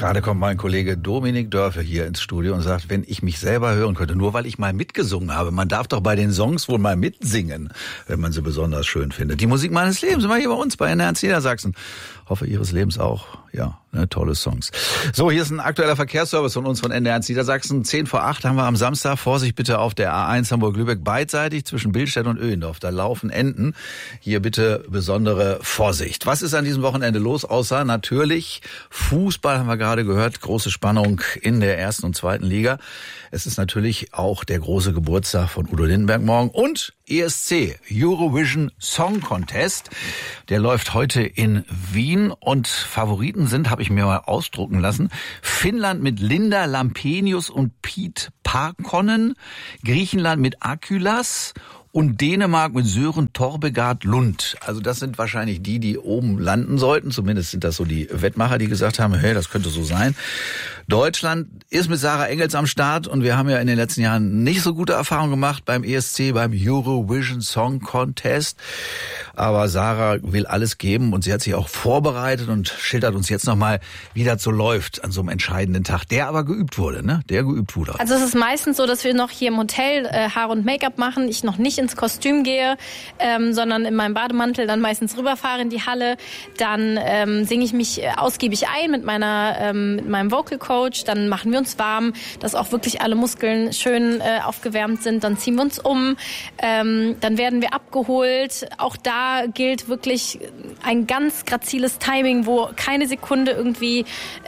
Gerade kommt mein Kollege Dominik Dörfe hier ins Studio und sagt, wenn ich mich selber hören könnte, nur weil ich mal mitgesungen habe. Man darf doch bei den Songs wohl mal mitsingen, wenn man sie besonders schön findet. Die Musik meines Lebens, immer hier bei uns, bei NDR Niedersachsen. Hoffe, Ihres Lebens auch. Ja, ne, tolle Songs. So, hier ist ein aktueller Verkehrsservice von uns von NDR Niedersachsen. 7:50 haben wir am Samstag. Vorsicht bitte auf der A1 Hamburg-Lübeck beidseitig zwischen Billstedt und Öhendorf. Da laufen Enten. Hier bitte besondere Vorsicht. Was ist an diesem Wochenende los? Außer natürlich Fußball, haben wir gerade gehört. Große Spannung in der ersten und zweiten Liga. Es ist natürlich auch der große Geburtstag von Udo Lindenberg morgen. Und ESC, Eurovision Song Contest. Der läuft heute in Wien und Favoriten sind, habe ich mir mal ausdrucken lassen, Finnland mit Linda Lampenius und Piet Parkonen, Griechenland mit Akylas und Dänemark mit Sören Torbegaard Lund. Also das sind wahrscheinlich die oben landen sollten. Zumindest sind das so die Wettmacher, die gesagt haben, hey, das könnte so sein. Deutschland ist mit Sarah Engels am Start und wir haben ja in den letzten Jahren nicht so gute Erfahrungen gemacht beim ESC, beim Eurovision Song Contest. Aber Sarah will alles geben und sie hat sich auch vorbereitet und schildert uns jetzt nochmal, wie das so läuft an so einem entscheidenden Tag, der aber geübt wurde, ne? Der geübt wurde. Also es ist meistens so, dass wir noch hier im Hotel Haare und Make-up machen, ich noch nicht ins Kostüm gehe, sondern in meinem Bademantel dann meistens rüberfahre in die Halle. Dann singe ich mich ausgiebig ein mit meinem Vocal Coach. Dann machen wir uns warm, dass auch wirklich alle Muskeln schön aufgewärmt sind. Dann ziehen wir uns um. Dann werden wir abgeholt. Auch da gilt wirklich ein ganz graziles Timing, wo keine Sekunde irgendwie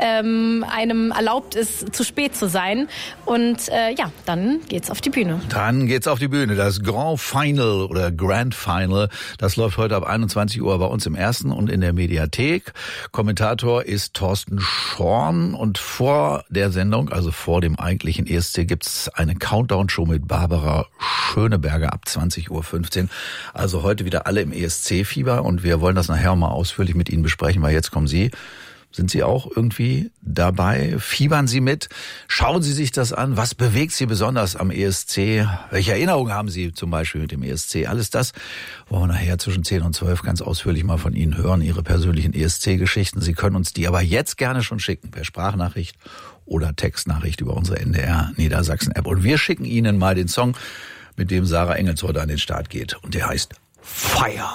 einem erlaubt ist, zu spät zu sein. Und dann geht's auf die Bühne. Dann geht's auf die Bühne. Das Grand Final oder Grand Final, das läuft heute ab 21 Uhr bei uns im Ersten und in der Mediathek. Kommentator ist Thorsten Schorn und vor der Sendung, also vor dem eigentlichen ESC, gibt's eine Countdown-Show mit Barbara Schöneberger ab 20:15 Uhr. Also heute wieder alle im ESC-Fieber und wir wollen das nachher mal ausführlich mit Ihnen besprechen, weil jetzt kommen Sie. Sind Sie auch irgendwie dabei? Fiebern Sie mit? Schauen Sie sich das an? Was bewegt Sie besonders am ESC? Welche Erinnerungen haben Sie zum Beispiel mit dem ESC? Alles das wollen wir nachher zwischen 10 und 12 ganz ausführlich mal von Ihnen hören, Ihre persönlichen ESC-Geschichten. Sie können uns die aber jetzt gerne schon schicken, per Sprachnachricht oder Textnachricht über unsere NDR Niedersachsen-App. Und wir schicken Ihnen mal den Song, mit dem Sarah Engels heute an den Start geht. Und der heißt Fire.